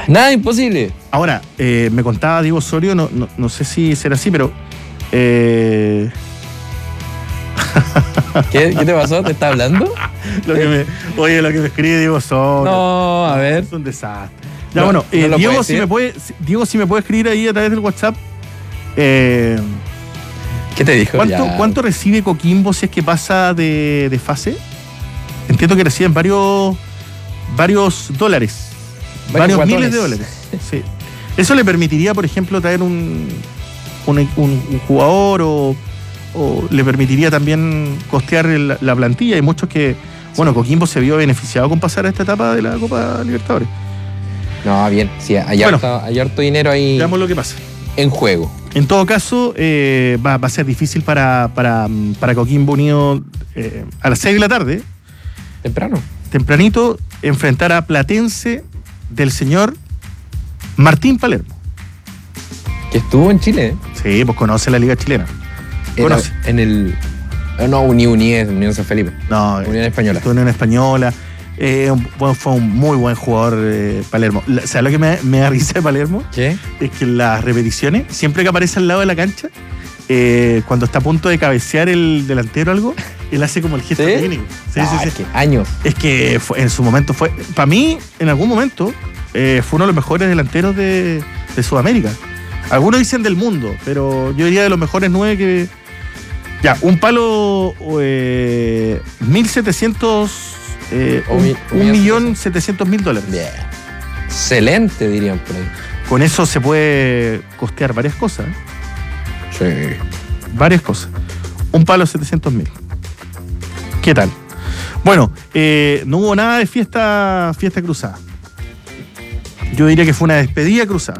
Nada imposible. Ahora, me contaba Diego Osorio, no sé si será así, pero... ¿Qué te pasó? ¿Te está hablando? Lo que me escribe Diego Osorio. No, a ver. Es un desastre. Ya, bueno, no Diego, si me puede escribir ahí a través del WhatsApp. ¿Qué te dijo? ¿Cuánto recibe Coquimbo si es que pasa de fase? Entiendo que reciben varios dólares. Varios miles de dólares. Sí. Eso le permitiría, por ejemplo, traer un jugador o le permitiría también costear la plantilla. Hay muchos que... Bueno, Coquimbo se vio beneficiado con pasar a esta etapa de la Copa Libertadores. No, bien. Sí, hay harto dinero ahí. Veamos lo que pasa. En juego. En todo caso, va a ser difícil para Coquimbo Unido a las 6 de la tarde. Tempranito, enfrentar a Platense del señor Martín Palermo. Que estuvo en Chile, ¿eh? Sí, pues conoce la Liga Chilena. Conoce. En el... No, Unión San Felipe. No, Unión Española. Unión Española. Fue un muy buen jugador Palermo. ¿Sabes lo que me da risa de Palermo? ¿Qué? Es que en las repeticiones, siempre que aparece al lado de la cancha, cuando está a punto de cabecear el delantero o algo, él hace como el gesto técnico. Sí. Es que años. Es que en su momento fue... Para mí, en algún momento, fue uno de los mejores delanteros de Sudamérica. Algunos dicen del mundo, pero yo diría de los mejores 9 que... Ya, un palo... 1.700... $1.700.000. Bien. Excelente, dirían por ahí. Con eso se puede costear varias cosas. Sí. Varias cosas. Un palo 700.000. ¿Qué tal? Bueno, no hubo nada de fiesta cruzada. Yo diría que fue una despedida cruzada.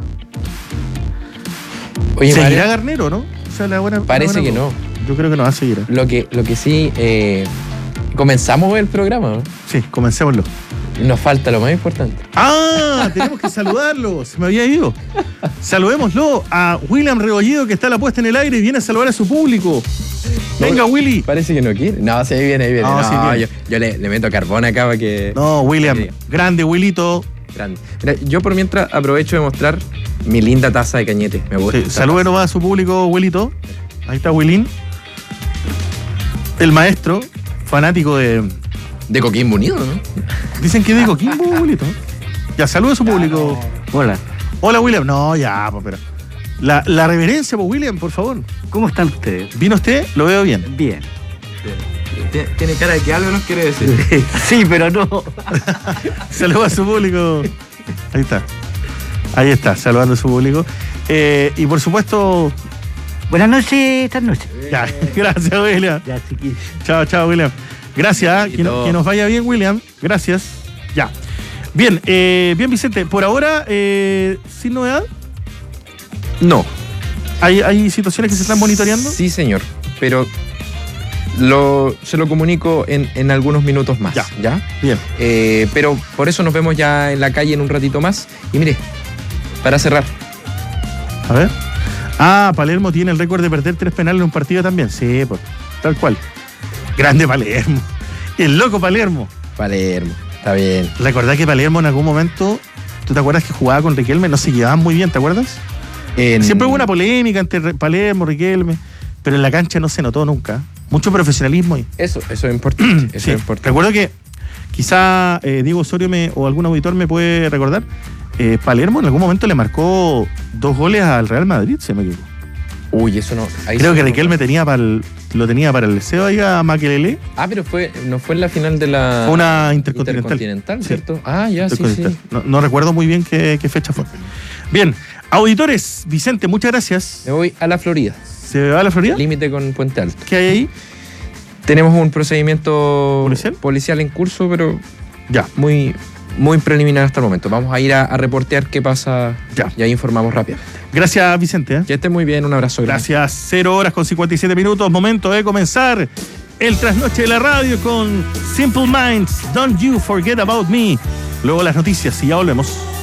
Oye, ¿seguirá Garnero, no? O sea, parece que no. Yo creo que no va a seguir. Lo que sí... comenzamos el programa, ¿no? Sí, comencémoslo. Nos falta lo más importante. ¡Ah! Tenemos que saludarlo. Se me había ido. Saludémoslo a William Rebollido, que está a la puesta en el aire y viene a saludar a su público. Venga, Willy. Parece que no quiere. No, sí, viene. No, sí, viene. Yo le meto carbón acá para que... No, William. Grande, Willito. Grande. Mira, yo por mientras aprovecho de mostrar mi linda taza de Cañete. Me gusta. Sí, salude nomás a su público, Willito. Ahí está Willín. El maestro, fanático de Coquimbo Unido, ¿no? Dicen que es de Coquimbo, Willito. Ya, saluda a su público. No. Hola. Hola, William. No, ya, pues, pero... La reverencia, pues, William, por favor. ¿Cómo están ustedes? ¿Vino usted? Lo veo bien. Bien. Tiene cara de que algo nos quiere decir. Sí, pero no. Saluda a su público. Ahí está. Ahí está, saludando a su público. Y por supuesto... Buenas noches, esta noche. Ya, gracias, William. Ya, chiquillos. Chao, William. Gracias, que nos vaya bien, William. Gracias. Ya. Bien, bien, Vicente. Por ahora, ¿sin novedad? No. ¿Hay situaciones que se están monitoreando? Sí, señor. Pero se lo comunico en algunos minutos más. ¿Ya? Bien. Pero por eso nos vemos ya en la calle en un ratito más. Y mire, para cerrar. A ver. Palermo tiene el récord de perder 3 penales en un partido también. Sí, pues, tal cual. Grande Palermo. El loco Palermo. Está bien. Recordá que Palermo en algún momento, ¿tú te acuerdas que jugaba con Riquelme? No se llevaban muy bien, ¿te acuerdas? Siempre hubo una polémica entre Palermo, Riquelme, pero en la cancha no se notó nunca. Mucho profesionalismo ahí. Eso es importante. Sí. Recuerdo que quizá Diego Osorio o algún auditor me puede recordar. Palermo en algún momento le marcó 2 goles al Real Madrid, se me equivoco. Uy, eso no... Creo que Riquelme lo tenía para el deseo ahí a Makelele. Pero no fue en la final de la... Fue una intercontinental, ¿cierto? Sí. Sí. No recuerdo muy bien qué fecha fue. Bien, auditores, Vicente, muchas gracias. Me voy a la Florida. ¿Se va a la Florida? Límite con Puente Alto. ¿Qué hay ahí? Tenemos un procedimiento policial en curso, pero ya muy preliminar hasta el momento. Vamos a ir a reportear qué pasa y ahí informamos rápidamente. Gracias, Vicente. Que esté muy bien, un abrazo. Gracias. 0:57. Momento de comenzar el trasnoche de la radio con Simple Minds, Don't You Forget About Me. Luego las noticias y ya volvemos.